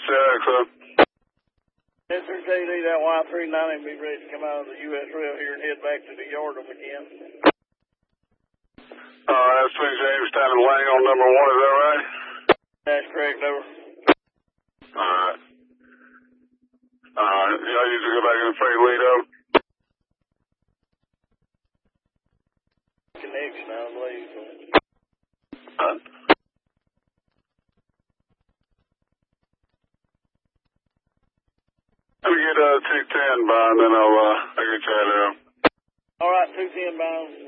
Jack, sir. Yes, sir, JD, that Y390 will be ready to come out of the U.S. rail here and head back to the yard if we can. That's St. James standing laying on number 1, is that right? That's correct, over. Alright. Y'all usually go back in the freight lead out? Connection, I believe. Huh? Let me get 210 by, and then I'll get you out of there. All right, 210 bound.